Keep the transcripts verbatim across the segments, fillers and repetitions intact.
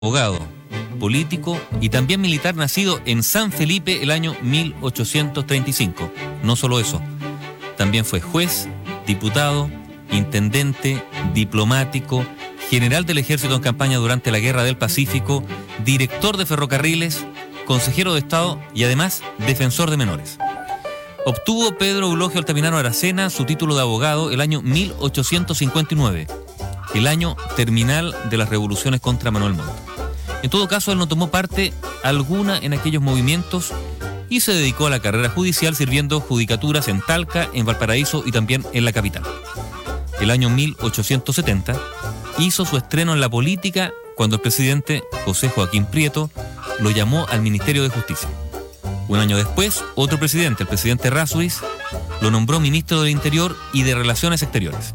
abogado, político y también militar nacido en San Felipe el año mil ochocientos treinta y cinco. No solo eso, también fue juez, diputado, intendente, diplomático, general del ejército en campaña durante la Guerra del Pacífico, director de ferrocarriles, consejero de Estado y además defensor de menores. Obtuvo Pedro Eulogio Altamirano Aracena su título de abogado el año mil ochocientos cincuenta y nueve, el año terminal de las revoluciones contra Manuel Montt. En todo caso, él no tomó parte alguna en aquellos movimientos y se dedicó a la carrera judicial sirviendo judicaturas en Talca, en Valparaíso y también en la capital. El año mil ochocientos setenta hizo su estreno en la política cuando el presidente José Joaquín Prieto lo llamó al Ministerio de Justicia. Un año después, otro presidente, el presidente Errázuriz, lo nombró ministro del Interior y de Relaciones Exteriores.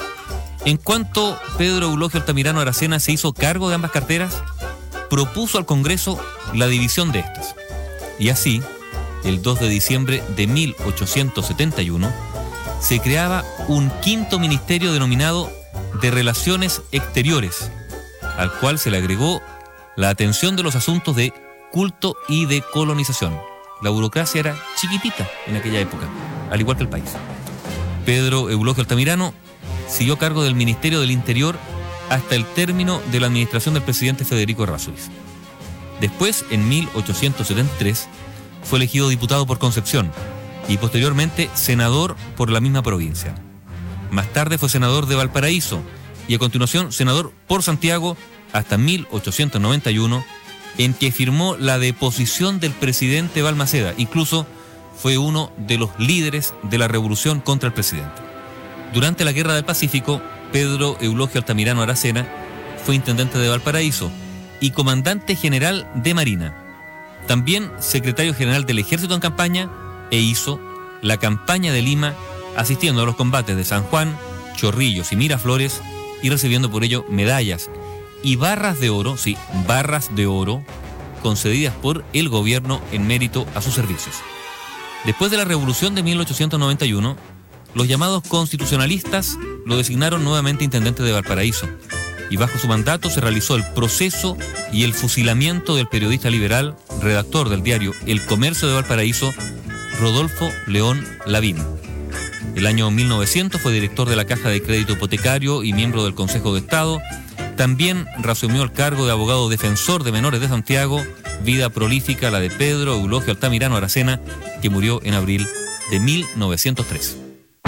En cuanto Pedro Eulogio Altamirano Aracena se hizo cargo de ambas carteras, propuso al Congreso la división de estas. Y así, el dos de diciembre de mil ochocientos setenta y uno, se creaba un quinto ministerio denominado de Relaciones Exteriores, al cual se le agregó la atención de los asuntos de culto y de colonización. La burocracia era chiquitita en aquella época, al igual que el país. Pedro Eulogio Altamirano siguió a cargo del Ministerio del Interior hasta el término de la administración del presidente Federico Errázuriz. Después, en mil ochocientos setenta y tres, fue elegido diputado por Concepción y posteriormente senador por la misma provincia. Más tarde fue senador de Valparaíso y a continuación senador por Santiago hasta mil ochocientos noventa y uno, en que firmó la deposición del presidente Balmaceda. Incluso fue uno de los líderes de la revolución contra el presidente. Durante la Guerra del Pacífico, Pedro Eulogio Altamirano Aracena fue intendente de Valparaíso y comandante general de Marina. También secretario general del Ejército en campaña e hizo la campaña de Lima, asistiendo a los combates de San Juan, Chorrillos y Miraflores y recibiendo por ello medallas y barras de oro, sí, barras de oro, concedidas por el gobierno en mérito a sus servicios. Después de la Revolución de mil ochocientos noventa y uno, los llamados constitucionalistas lo designaron nuevamente intendente de Valparaíso y bajo su mandato se realizó el proceso y el fusilamiento del periodista liberal, redactor del diario El Comercio de Valparaíso, Rodolfo León Lavín. El año mil novecientos fue director de la Caja de Crédito Hipotecario y miembro del Consejo de Estado. También reasumió el cargo de abogado defensor de menores de Santiago, vida prolífica la de Pedro Eulogio Altamirano Aracena, que murió en abril de mil novecientos tres.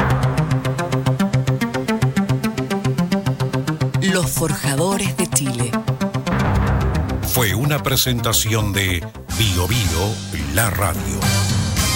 Los Forjadores de Chile. Fue una presentación de Bio Bio, la radio.